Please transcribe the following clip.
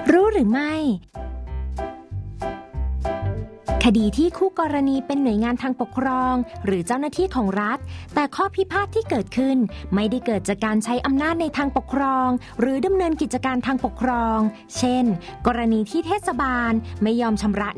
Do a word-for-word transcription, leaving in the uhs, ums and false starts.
รู้หรือไม่คดีที่คู่กรณีเป็นหน่วยงานทางปกครองหรือเจ้าหน้าที่ของรัฐแต่ข้อพิพาทที่เกิดขึ้นไม่ได้เกิดจากการใช้อำนาจในทางปกครองหรือดำเนินกิจการทางปกครองเช่นกรณีที่เทศบาลไม่ยอมชำระ